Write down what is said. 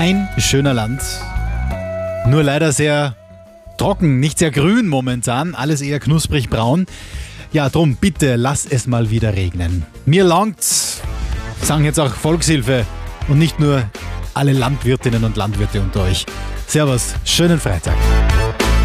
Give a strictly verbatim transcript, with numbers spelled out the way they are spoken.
ein schöner Land. Nur leider sehr trocken, nicht sehr grün momentan, alles eher knusprig braun. Ja, drum bitte lass es mal wieder regnen. Mir langt's, sagen jetzt auch Volkshilfe und nicht nur alle Landwirtinnen und Landwirte unter euch. Servus, schönen Freitag.